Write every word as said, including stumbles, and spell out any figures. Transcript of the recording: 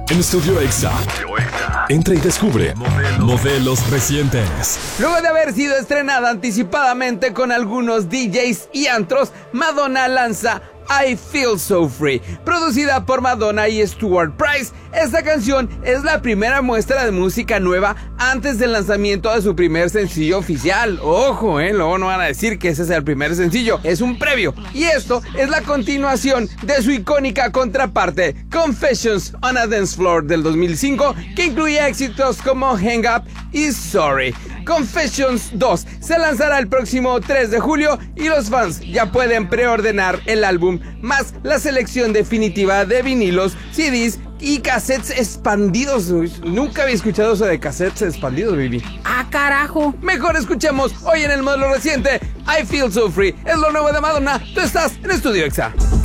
En Estudio Exa. Entra y descubre modelos recientes. Luego de haber sido estrenada anticipadamente con algunos D Js y antros, Madonna lanza I Feel So Free, producida por Madonna y Stuart Price. Esta canción es la primera muestra de música nueva antes del lanzamiento de su primer sencillo oficial. Ojo, eh, luego no van a decir que ese es el primer sencillo, es un previo. Y esto es la continuación de su icónica contraparte, Confessions on a Dance Floor del dos mil cinco, que incluye éxitos como Hang Up y Sorry. Confessions dos se lanzará el próximo tres de julio y los fans ya pueden preordenar el álbum, más la selección definitiva de vinilos, C Ds y cassettes expandidos. Nunca había escuchado eso de cassettes expandidos, baby. ¡Ah, carajo! Mejor escuchemos hoy en el modelo reciente I Feel So Free. Es lo nuevo de Madonna. Tú estás en Estudio Exa.